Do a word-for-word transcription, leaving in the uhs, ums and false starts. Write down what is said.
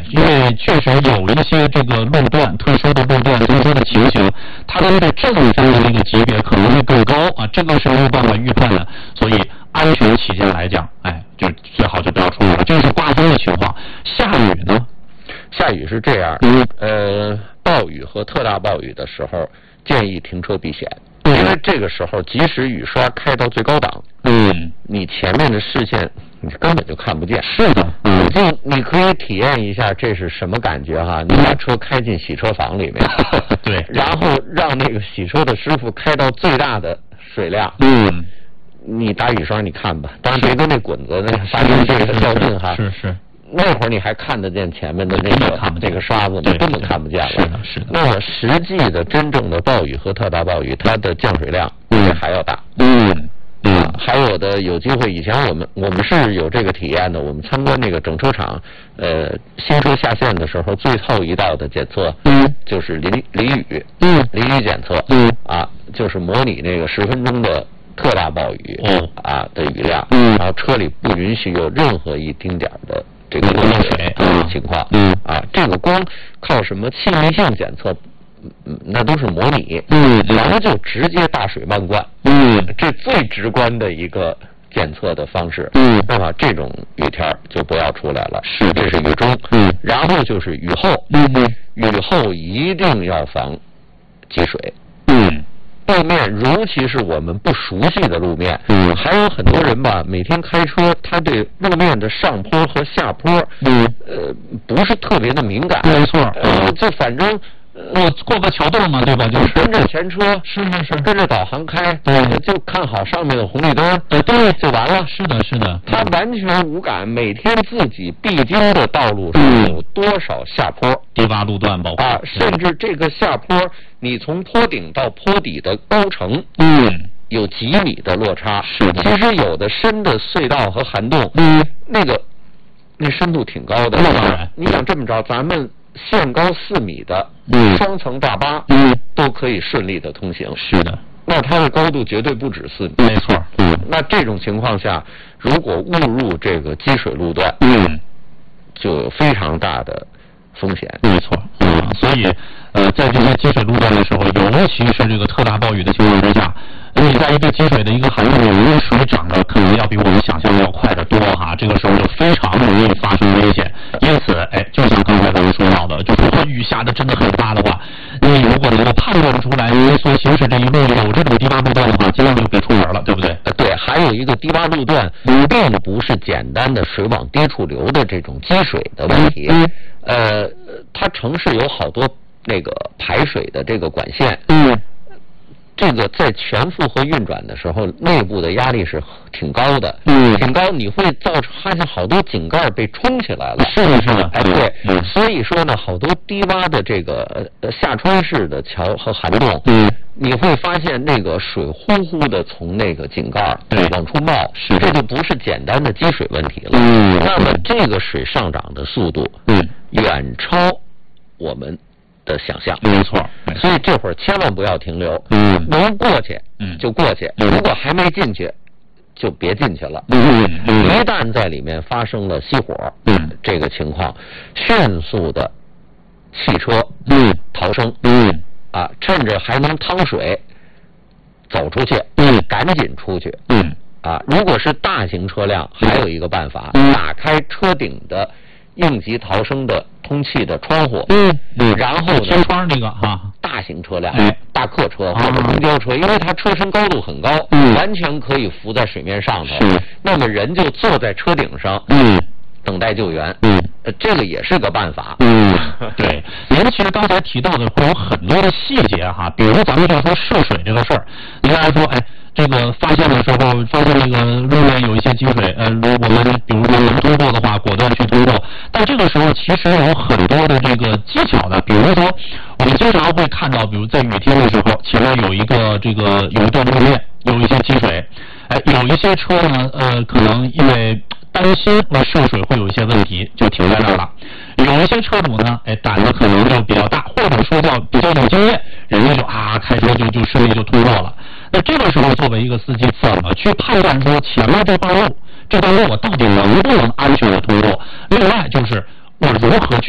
因为确实有一些这个路段，特殊的路段、特殊的情形，它的那个正风的那个级别可能会更高啊，这个是没有办法预判的，所以安全起见来讲，哎，就最好就不要出门了。这是刮风的情况，下雨呢？ 下雨是这样，嗯，呃，暴雨和特大暴雨的时候，建议停车避险。因为这个时候，即使雨刷开到最高档，嗯，你前面的视线你根本就看不见。 是的， 嗯，就你可以体验一下这是什么感觉哈？你把车开进洗车房里面， 对， 然后让那个洗车的师傅开到最大的水量， 嗯， 你打雨刷你看吧，当然别跟那滚子那发生这个较劲哈。 是是。 那会儿你还看得见前面的那个那个刷子，你根本看不见了。 是的，是的。 那么实际的真正的暴雨和特大暴雨，它的降水量嗯还要大。 嗯嗯，还有的有机会，以前我们我们是有这个体验的。我们参观那个整车厂，呃，新车下线的时候，最后一道的检测，嗯，就是淋淋雨，嗯，淋雨检测，嗯，啊，就是模拟那个十分钟的特大暴雨，嗯，啊的雨量，嗯，然后车里不允许有任何一丁点的这个漏水情况，嗯，啊，这个光靠什么气密性检测？嗯，那都是模拟，嗯，然后就直接大水漫灌，嗯，这最直观的一个检测的方式，嗯，那么这种雨天就不要出来了，是，这是雨中，嗯，然后就是雨后，嗯嗯，雨后一定要防积水，嗯，路面尤其是我们不熟悉的路面，嗯，还有很多人吧，每天开车，他对路面的上坡和下坡，嗯，呃，不是特别的敏感， 没错， 呃，就反正。 我过个桥洞嘛，对吧？就是跟着前车， 是是是， 跟着导航开， 对， 就看好上面的红绿灯， 呃，对， 就完了。 是的，是的， 他完全无感，每天自己必经的道路上有多少下坡、 低洼路段，包括啊，甚至这个下坡，你从坡顶到坡底的高程， 嗯，有几米的落差。 是的， 其实有的深的隧道和涵洞，嗯，那个那深度挺高的。 那当然， 你想这么着，咱们。限高四米的双层大巴， 嗯， 都可以顺利的通行。 是的， 那它的高度绝对不止四米。 没错，嗯。 那这种情况下，如果误入这个积水路段， 嗯， 就有非常大的风险。 没错，嗯。所以，呃，在这些积水路段的时候，尤其是这个特大暴雨的情况之下，你在一个积水的一个涵洞里，水涨的可能要比我们想象的要快得多哈。这个时候就非常容易发生危险。因此，哎，就像刚才咱们说到的，就是说雨下的真的很大的话，你如果能够判断出来你所行驶这一路有这种低洼路段的话，尽量就别出门了，对不对？ 呃，对，还有一个低洼路段，并不是简单的水往低处流的这种积水的问题。嗯。呃，它城市有好多那个排水的这个管线。嗯。这个在全负荷运转的时候，内部的压力是挺高的，嗯，挺高，你会造成发现好多井盖被冲起来了， 是的，是的， 哎，对，嗯，所以说呢，好多低洼的这个呃下穿式的桥和涵洞，嗯，你会发现那个水呼呼的从那个井盖对往出冒， 是， 这就不是简单的积水问题了， 嗯， 那么这个水上涨的速度，嗯，远超我们的想象， 没错， 所以这会儿千万不要停留， 嗯， 能过去， 嗯， 就过去， 嗯， 如果还没进去，就别进去了， 嗯嗯， 一旦在里面发生了熄火， 嗯， 这个情况，迅速的汽车， 嗯， 逃生， 嗯， 啊，趁着还能趟水，走出去， 嗯， 赶紧出去， 嗯， 啊，如果是大型车辆，还有一个办法， 嗯， 打开车顶的应急逃生的通气的窗户， 嗯嗯， 然后呢， 天窗那个哈， 大型车辆， 哎， 大客车或者公交车，因为它车身高度很高， 嗯， 完全可以浮在水面上头， 是， 那么人就坐在车顶上， 嗯， 等待救援， 嗯， 呃，这个也是个办法， 嗯，对，您其实刚才提到的会有很多的细节哈，比如咱们就说涉水这个事儿，您刚才说，哎。这个发现的时候，发现这个路面有一些积水，呃，如我们比如说能通过的话，果断去通过。但这个时候其实有很多的这个技巧的，比如说我们经常会看到，比如在雨天的时候，前面有一个这个有一段路面有一些积水，哎，有一些车呢，呃，可能因为担心和涉水会有一些问题，就停在那儿了。有一些车主呢，哎，胆子可能就比较大，或者说叫比较有经验，人家就啊开车就就顺利就通过了。那这个时候，作为一个司机，怎么去判断说前面这段路，这段路我到底能不能安全的通过？另外就是我如何去